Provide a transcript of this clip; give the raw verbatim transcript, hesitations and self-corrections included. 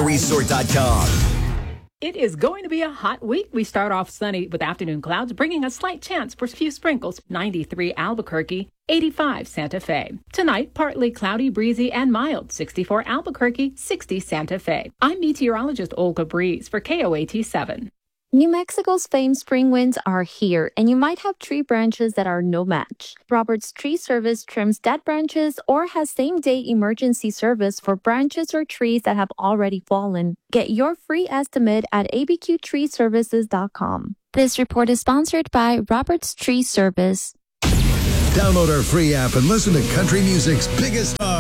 florida resort dot com. It is going to be a hot week. We start off sunny with afternoon clouds, bringing a slight chance for a few sprinkles. ninety-three Albuquerque, eighty-five Santa Fe. Tonight, partly cloudy, breezy, and mild. sixty-four Albuquerque, sixty Santa Fe. I'm meteorologist Olga Breeze for K O A T seven. New Mexico's famed spring winds are here, and you might have tree branches that are no match. Roberts Tree Service trims dead branches or has same-day emergency service for branches or trees that have already fallen. Get your free estimate at a b q tree services dot com. This report is sponsored by Roberts Tree Service. Download our free app and listen to country music's biggest stars.